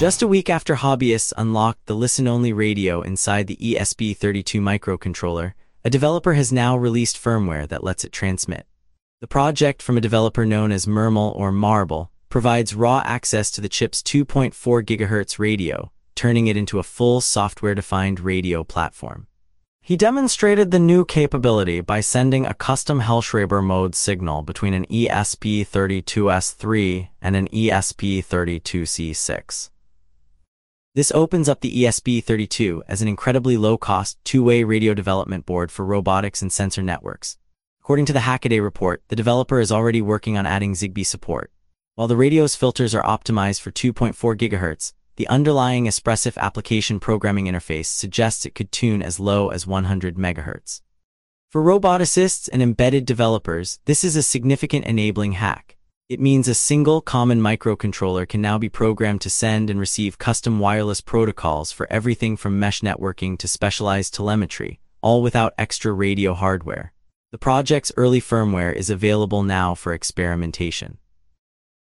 Just a week after hobbyists unlocked the listen-only radio inside the ESP32 microcontroller, a developer has now released firmware that lets it transmit. The project, from a developer known as Murmel or Marble, provides raw access to the chip's 2.4 GHz radio, turning it into a full software-defined radio platform. He demonstrated the new capability by sending a custom Hellschreiber mode signal between an ESP32S3 and an ESP32C6. This opens up the ESP32 as an incredibly low-cost, two-way radio development board for robotics and sensor networks. According to the Hackaday report, the developer is already working on adding Zigbee support. While the radio's filters are optimized for 2.4 GHz, the underlying Espressif application programming interface suggests it could tune as low as 100 MHz. For roboticists and embedded developers, this is a significant enabling hack. It means a single common microcontroller can now be programmed to send and receive custom wireless protocols for everything from mesh networking to specialized telemetry, all without extra radio hardware. The project's early firmware is available now for experimentation.